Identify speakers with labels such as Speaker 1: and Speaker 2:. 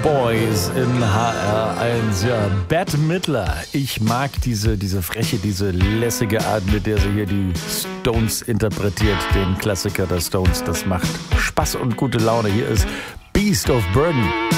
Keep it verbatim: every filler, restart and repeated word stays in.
Speaker 1: Boys in H R eins. Ja, Bette Midler. Ich mag diese, diese freche, diese lässige Art, mit der sie hier die Stones interpretiert, den Klassiker der Stones. Das macht Spaß und gute Laune. Hier ist Beast of Burden.